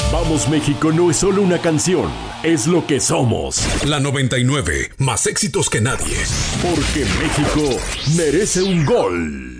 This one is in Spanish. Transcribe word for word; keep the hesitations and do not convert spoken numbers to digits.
Vamos México no es solo una canción, es lo que somos. La noventa y nueve, más éxitos que nadie. Porque México merece un gol.